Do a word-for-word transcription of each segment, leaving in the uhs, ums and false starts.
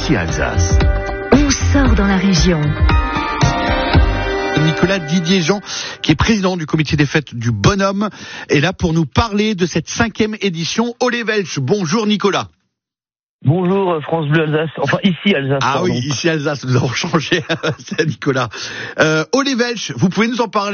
Ici Alsace. On sort dans la région. Nicolas Didier-Jean, qui est président du comité des fêtes du Bonhomme, est là pour nous parler de cette cinquième édition au Les Welsh. Bonjour Nicolas. Bonjour France Bleu Alsace, enfin ici Alsace. Ah pardon. oui, ici Alsace, nous avons changé, c'est Nicolas. Euh, au Les Welsh, vous pouvez nous en parler ?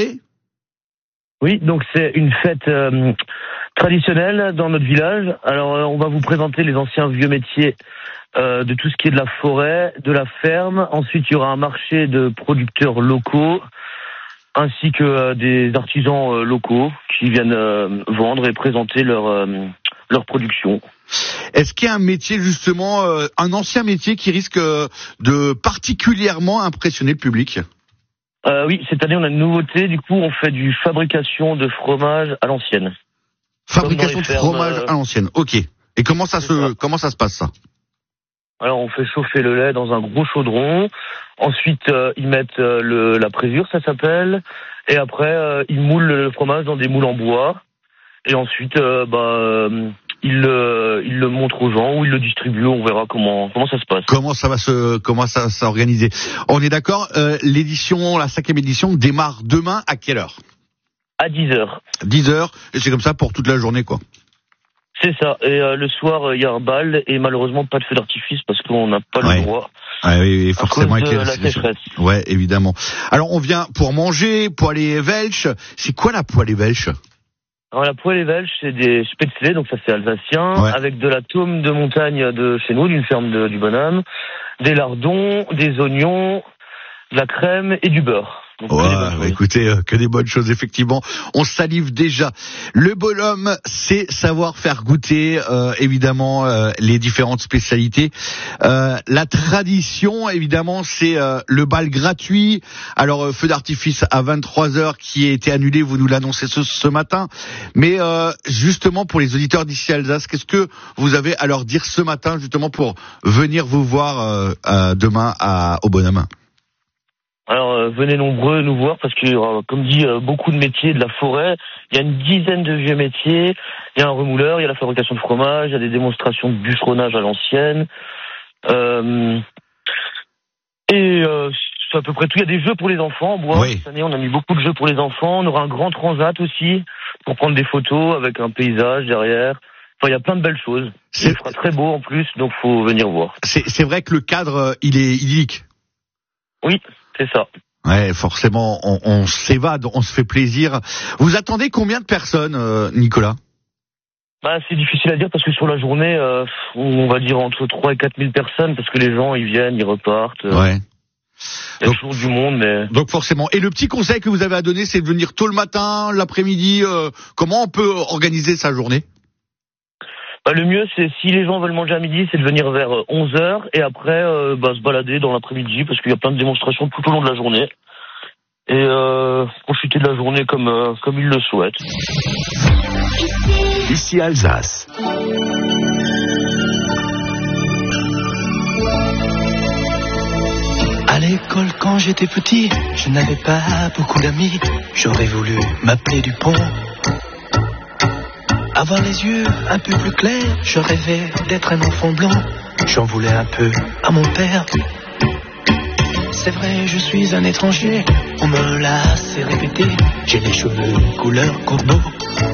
Oui, donc c'est une fête euh, traditionnelle dans notre village. Alors euh, on va vous présenter les anciens vieux métiers euh, de tout ce qui est de la forêt, de la ferme. Ensuite il y aura un marché de producteurs locaux, ainsi que euh, des artisans euh, locaux qui viennent euh, vendre et présenter leur, euh, leur production. Est-ce qu'il y a un métier justement, euh, un ancien métier qui risque euh, de particulièrement impressionner le public ? Euh, oui, cette année on a une nouveauté, du coup on fait du fabrication de fromage à l'ancienne. Fabrication de fermes, fromage euh... à l'ancienne, ok. Et comment ça se, ça. comment ça se passe ça ? Alors on fait chauffer le lait dans un gros chaudron, ensuite euh, ils mettent euh, le, la présure, ça s'appelle, et après euh, ils moulent le fromage dans des moules en bois, et ensuite euh, bah, euh, ils, le, ils le montrent aux gens ou ils le distribuent, on verra comment, comment ça se passe. Comment ça va se, comment ça s'organiser ? On est d'accord, euh, l'édition, la cinquième édition démarre demain à quelle heure ? À dix heures. dix heures, et c'est comme ça pour toute la journée quoi. C'est ça, et euh, le soir il y a un bal et malheureusement pas de feu d'artifice parce qu'on n'a pas Ouais. le droit. Ah oui, oui, forcément à avec cause de les la restrictions. sécheresse. Ouais, évidemment. Alors on vient pour manger, poêlée Welsh. C'est quoi la poêlée Welsh ? Alors la poêlée Welsh, c'est des spätzle, donc ça c'est alsacien, Ouais. avec de la tome de montagne de chez nous, d'une ferme de, du Bonhomme, des lardons, des oignons, de la crème et du beurre. Donc, que des bonnes Ouais, choses. bah, écoutez, euh, que des bonnes choses, effectivement. On salive déjà. Le Bonhomme, c'est savoir faire goûter, euh, évidemment, euh, les différentes spécialités. Euh, la tradition, évidemment, c'est euh, le bal gratuit. Alors, euh, feu d'artifice à vingt-trois heures qui a été annulé, vous nous l'annoncez ce, ce matin. Mais euh, justement, pour les auditeurs d'ici Alsace, qu'est-ce que vous avez à leur dire ce matin, justement, pour venir vous voir euh, euh, demain à, au Bonhomme ? Alors euh, venez nombreux nous voir parce qu'il y aura, comme dit, euh, beaucoup de métiers de la forêt. Il y a une dizaine de vieux métiers. Il y a un remouleur, il y a la fabrication de fromage, il y a des démonstrations de bûcheronnage à l'ancienne. Euh, et euh, c'est à peu près tout. Il y a des jeux pour les enfants en bois. Oui. Cette année, on a mis beaucoup de jeux pour les enfants. On aura un grand transat aussi pour prendre des photos avec un paysage derrière. Enfin, il y a plein de belles choses. C'est- Il fera très beau en plus, donc faut venir voir. C'est, c'est vrai que le cadre, euh, il est idyllique. Oui, c'est ça. Ouais, forcément, on, on s'évade, on se fait plaisir. Vous attendez combien de personnes, euh, Nicolas ? Bah, c'est difficile à dire parce que sur la journée, euh, on va dire entre trois et quatre mille personnes parce que les gens, ils viennent, ils repartent. Euh, Ouais. Il y a Donc- toujours du monde, mais... Donc forcément. Et le petit conseil que vous avez à donner, c'est de venir tôt le matin, l'après-midi. Euh, comment on peut organiser sa journée ? Bah, le mieux, c'est si les gens veulent manger à midi, c'est de venir vers onze heures et après euh, bah, se balader dans l'après-midi parce qu'il y a plein de démonstrations tout au long de la journée. Et euh, profiter de la journée comme, euh, comme ils le souhaitent. Ici Alsace. À l'école, quand j'étais petit, je n'avais pas beaucoup d'amis. J'aurais voulu m'appeler Dupont. Avoir les yeux un peu plus clairs, je rêvais d'être un enfant blanc. J'en voulais un peu à mon père. C'est vrai, je suis un étranger, on me l'a assez répété. J'ai les cheveux couleur corbeau.